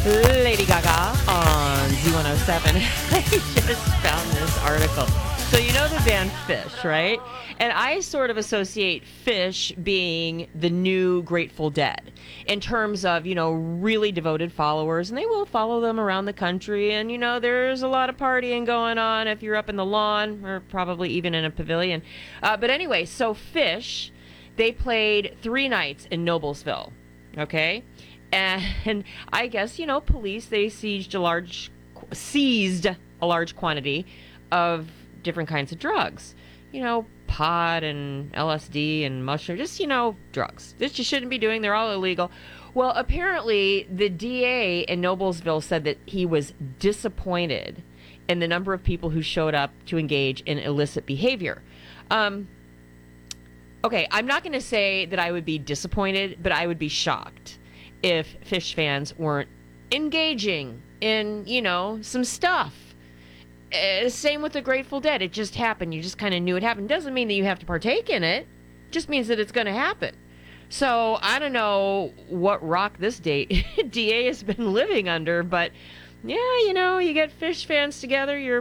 Lady Gaga on Z107. I just found this article. So you know the band Fish, right? And I sort of associate Fish being the new Grateful Dead in terms of, really devoted followers. And they will follow them around the country. And, there's a lot of partying going on if you're up in the lawn or probably even in a pavilion. But anyway, so Fish, they played 3 nights in Noblesville. Okay? And I guess, police, they seized a large quantity of different kinds of drugs. Pot and LSD and mushroom, just, drugs. This you shouldn't be doing. They're all illegal. Well, apparently the DA in Noblesville said that he was disappointed in the number of people who showed up to engage in illicit behavior. Okay, I'm not going to say that I would be disappointed, but I would be shocked if Fish fans weren't engaging in, some stuff. Same with the Grateful Dead. It just happened. You just kind of knew it happened. Doesn't mean that you have to partake in it. Just means that it's going to happen. So I don't know what rock this DA has been living under, but yeah, you get Fish fans together. You're